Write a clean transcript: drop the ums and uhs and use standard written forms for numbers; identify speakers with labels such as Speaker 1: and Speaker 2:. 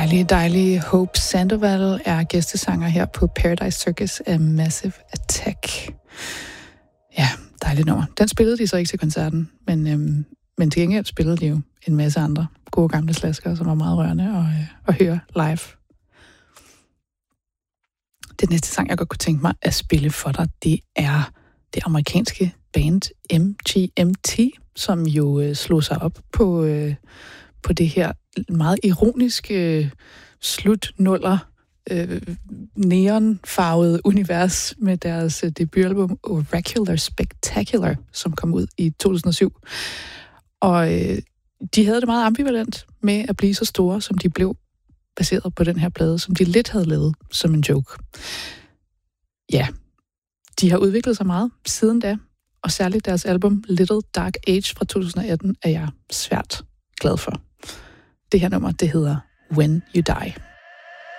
Speaker 1: Dejlige Hope Sandoval er gæstesanger her på Paradise Circus af Massive Attack. Ja, dejligt nummer. Den spillede de så ikke til koncerten, men til gengæld spillede de jo en masse andre gode gamle slaskere, som var meget rørende at høre live. Den næste sang, jeg godt kunne tænke mig at spille for dig, det er det amerikanske band MGMT, som jo slog sig op på det her meget ironiske slutnuller neonfarvede univers med deres debutalbum Oracular Spectacular, som kom ud i 2007. Og de havde det meget ambivalent med at blive så store, som de blev, baseret på den her plade, som de lidt havde lavet som en joke. Ja, de har udviklet sig meget siden da, og særligt deres album Little Dark Age fra 2018 er jeg svært glad for. Det her nummer, det hedder When You Die.